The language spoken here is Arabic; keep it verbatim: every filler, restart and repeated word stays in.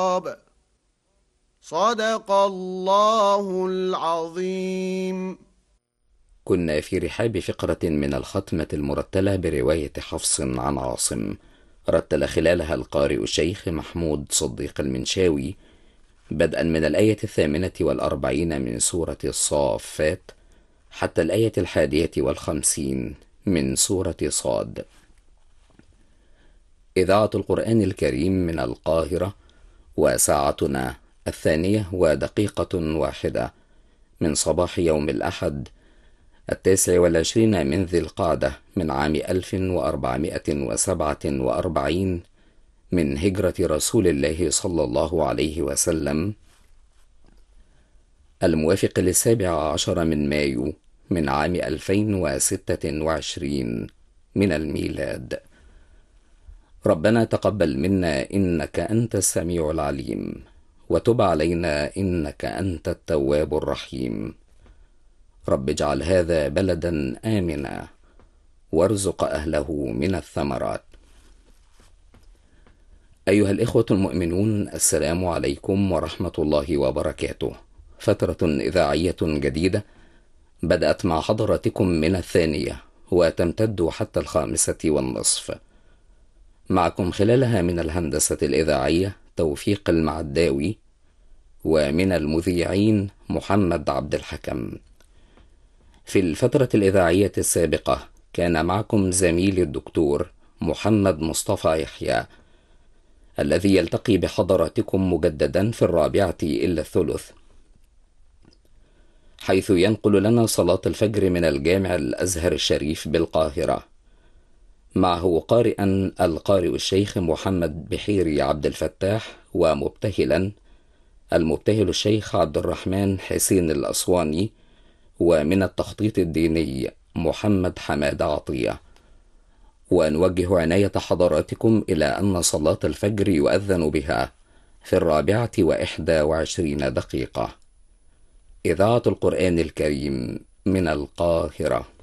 الصواب. صدق الله العظيم. كنا في رحاب فقرة من الختمة المرتلة برواية حفص عن عاصم، رتل خلالها القارئ الشيخ محمود صديق المنشاوي، بدءا من الآية الثامنة والأربعين من سورة الصافات حتى الآية الحادية والخمسين من سورة صاد. إذاعة القرآن الكريم من القاهرة، وساعتنا الثانية ودقيقة واحدة من صباح يوم الأحد التاسع والعشرين من ذي القعدة من عام ألف وأربعمائة وسبعة وأربعين من هجرة رسول الله صلى الله عليه وسلم، الموافق للسابع عشر من مايو من عام ألفين وستة وعشرين من الميلاد. ربنا تقبل منا إنك أنت السميع العليم، وتب علينا إنك أنت التواب الرحيم. رب اجعل هذا بلدا آمنا وارزق أهله من الثمرات. أيها الإخوة المؤمنون، السلام عليكم ورحمة الله وبركاته. فترة إذاعية جديدة بدأت مع حضراتكم من الثانية وتمتد حتى الخامسة والنصف. معكم خلالها من الهندسة الإذاعية توفيق المعداوي، ومن المذيعين محمد عبد الحكم. في الفترة الإذاعية السابقة كان معكم زميلي الدكتور محمد مصطفى يحيى، الذي يلتقي بحضراتكم مجددا في الرابعة إلا الثلث، حيث ينقل لنا صلاة الفجر من الجامع الأزهر الشريف بالقاهرة. معه قارئا القارئ الشيخ محمد بحيري عبد الفتاح، ومبتهلا المبتهل الشيخ عبد الرحمن حسين الأسواني، ومن التخطيط الديني محمد حماد عطية. ونوجه عناية حضراتكم إلى أن صلاة الفجر يؤذن بها في الرابعة وإحدى وعشرين دقيقة. إذاعة القرآن الكريم من القاهرة.